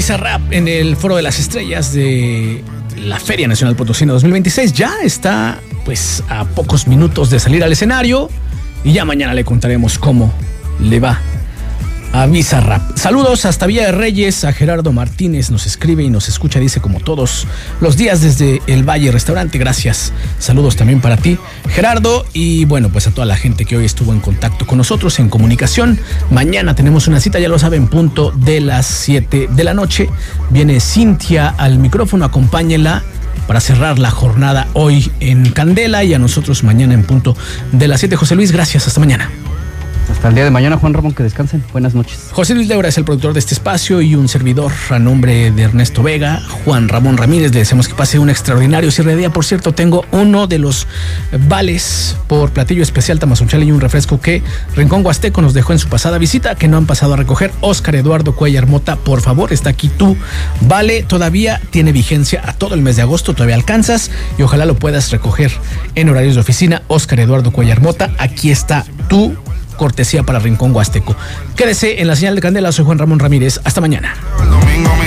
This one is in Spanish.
Bizarrap en el Foro de las Estrellas de la Feria Nacional Potosina 2026. Ya está, pues, a pocos minutos de salir al escenario y ya mañana le contaremos cómo le va a Bizarrap. Saludos hasta Villa de Reyes. A Gerardo Martínez nos escribe y nos escucha, dice, como todos los días desde el Valle Restaurante. Gracias. Saludos también para ti, Gerardo. Y bueno, pues a toda la gente que hoy estuvo en contacto con nosotros en comunicación. Mañana tenemos una cita, ya lo saben, punto de las 7 de la noche. Viene Cintia al micrófono, acompáñela para cerrar la jornada hoy en Candela, y a nosotros mañana en punto de las 7. José Luis, gracias, hasta mañana. Hasta el día de mañana, Juan Ramón, que descansen. Buenas noches. José Luis Leura es el productor de este espacio y un servidor a nombre de Ernesto Vega, Juan Ramón Ramírez. Le deseamos que pase un extraordinario cierre de día. Por cierto, tengo uno de los vales por platillo especial tamazunchale y un refresco que Rincón Huasteco nos dejó en su pasada visita, que no han pasado a recoger. Óscar Eduardo Cuellar Mota, por favor, está aquí tu vale. Todavía tiene vigencia a todo el mes de agosto, todavía alcanzas y ojalá lo puedas recoger en horarios de oficina. Óscar Eduardo Cuellar Mota, aquí está tu cortesía para Rincón Huasteco. Quédese en la señal de Candela, soy Juan Ramón Ramírez. Hasta mañana.